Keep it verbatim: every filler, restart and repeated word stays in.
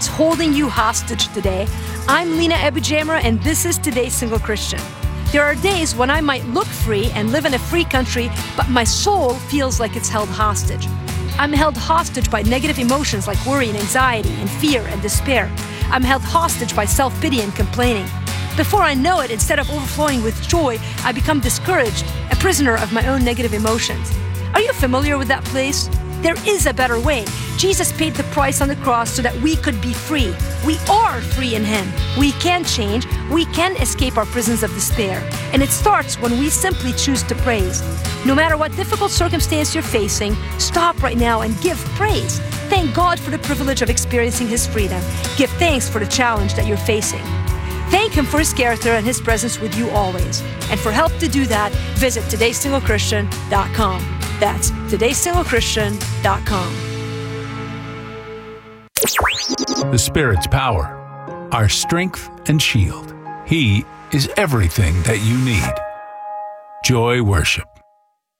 what's holding you hostage today? I'm Lena Abujamra, and this is Today's Single Christian. There are days when I might look free and live in a free country, but my soul feels like it's held hostage. I'm held hostage by negative emotions like worry and anxiety and fear and despair. I'm held hostage by self-pity and complaining. Before I know it, instead of overflowing with joy, I become discouraged, a prisoner of my own negative emotions. Are you familiar with that place? There is a better way. Jesus paid the price on the cross so that we could be free. We are free in Him. We can change. We can escape our prisons of despair. And it starts when we simply choose to praise. No matter what difficult circumstance you're facing, stop right now and give praise. Thank God for the privilege of experiencing His freedom. Give thanks for the challenge that you're facing. Thank Him for His character and His presence with you always. And for help to do that, visit todays single christian dot com. That's todays single christian dot com. The Spirit's power, our strength and shield. He is everything that you need. Joy Worship.